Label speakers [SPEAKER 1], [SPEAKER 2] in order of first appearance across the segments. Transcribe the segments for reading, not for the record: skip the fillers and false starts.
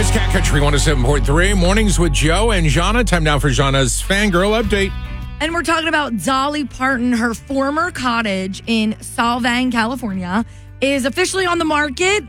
[SPEAKER 1] It's Cat Country 107.3. Mornings with Joe and Jana. Time now for Jana's Fangirl Update.
[SPEAKER 2] And we're talking about Dolly Parton. Her former cottage in Solvang, California, is officially on the market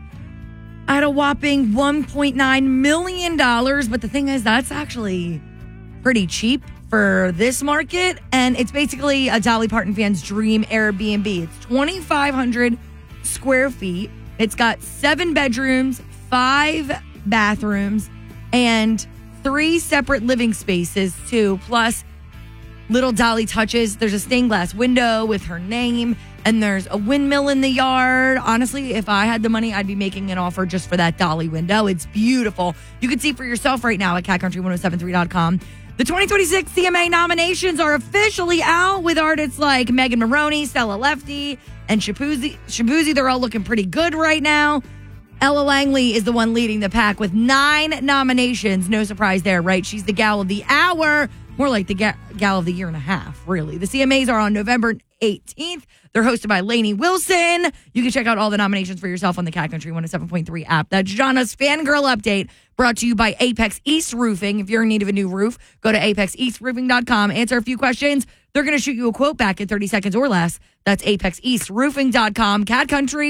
[SPEAKER 2] at a whopping $1.9 million. But the thing is, that's actually pretty cheap for this market. And it's basically a Dolly Parton fan's dream Airbnb. It's 2,500 square feet. It's got 7 bedrooms, 5 bathrooms, and 3 separate living spaces too, plus little Dolly touches. There's a stained glass window with her name, and there's a windmill in the yard. Honestly, if I had the money, I'd be making an offer just for that Dolly window. It's beautiful. You can see for yourself right now at catcountry1073.com. The 2026 CMA nominations are officially out with artists like Megan Maroney, Stella Lefty, and Shabuzi. They're all looking pretty good right now. Ella Langley is the one leading the pack with 9 nominations. No surprise there, right? She's the gal of the hour. More like the gal of the year and a half, really. The CMAs are on November 18th. They're hosted by Lainey Wilson. You can check out all the nominations for yourself on the Cat Country 107.3 app. That's Jana's Fangirl Update, brought to you by Apex East Roofing. If you're in need of a new roof, go to apexeastroofing.com. Answer a few questions. They're going to shoot you a quote back in 30 seconds or less. That's apexeastroofing.com. Cat Country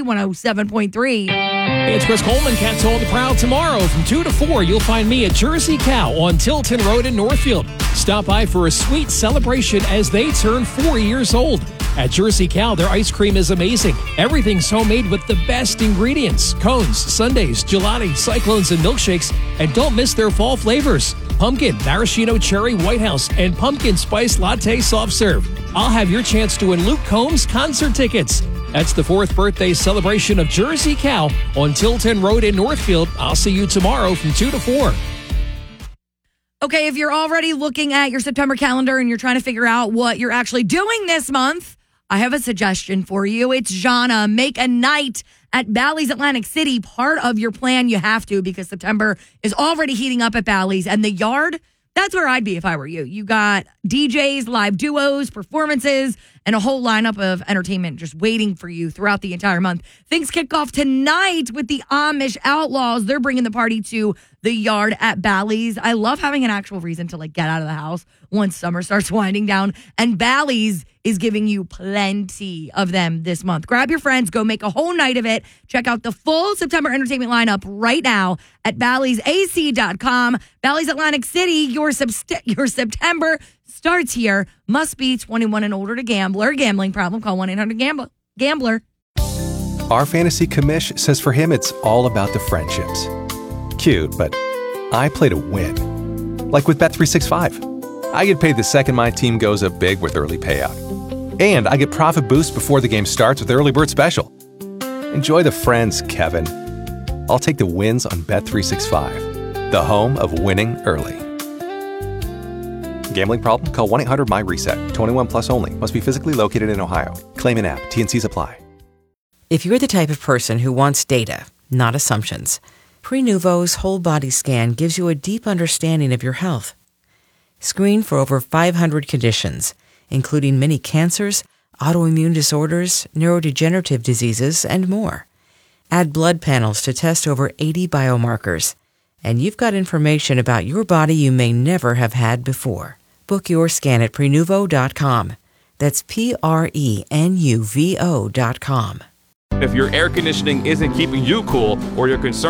[SPEAKER 2] 107.3.
[SPEAKER 3] Hey, it's Chris Coleman. Cats on the prowl tomorrow from 2 to 4. You'll find me at Jersey Cow on Tilton Road in Northfield. Stop by for a sweet celebration as they turn 4 years old. At Jersey Cow, their ice cream is amazing. Everything's homemade with the best ingredients. Cones, sundaes, gelati, cyclones, and milkshakes. And don't miss their fall flavors. Pumpkin, maraschino cherry White House, and pumpkin spice latte soft serve. I'll have your chance to win Luke Combs concert tickets. That's the 4th birthday celebration of Jersey Cow on Tilton Road in Northfield. I'll see you tomorrow from 2 to 4.
[SPEAKER 2] Okay, if you're already looking at your September calendar and you're trying to figure out what you're actually doing this month, I have a suggestion for you. It's Jana. Make a night at Bally's Atlantic City part of your plan. You have to, because September is already heating up at Bally's, and the yard, that's where I'd be if I were you. You got DJs, live duos, performances, and a whole lineup of entertainment just waiting for you throughout the entire month. Things kick off tonight with the Amish Outlaws. They're bringing the party to the yard at Bally's. I love having an actual reason to get out of the house once summer starts winding down. And Bally's is giving you plenty of them this month. Grab your friends, go make a whole night of it. Check out the full September entertainment lineup right now at Bally'sAC.com. Bally's Atlantic City, your September starts here. Must be 21 and older to gamble. Gambling problem, call 1-800-GAMBLER.
[SPEAKER 4] Our fantasy commish says for him it's all about the friendships. Cute, but I play to win. Like with Bet365. I get paid the second my team goes up big with early payout. And I get profit boost before the game starts with Early Bird Special. Enjoy the friends, Kevin. I'll take the wins on Bet365, the home of winning early. Gambling problem? Call 1-800-MY-RESET. 21 plus only. Must be physically located in Ohio. Claim in app. T&Cs apply.
[SPEAKER 5] If you're the type of person who wants data, not assumptions, Prenuvo's whole body scan gives you a deep understanding of your health. Screen for over 500 conditions, including many cancers, autoimmune disorders, neurodegenerative diseases, and more. Add blood panels to test over 80 biomarkers. And you've got information about your body you may never have had before. Book your scan at Prenuvo.com. That's Prenuvo.com.
[SPEAKER 6] If your air conditioning isn't keeping you cool or you're concerned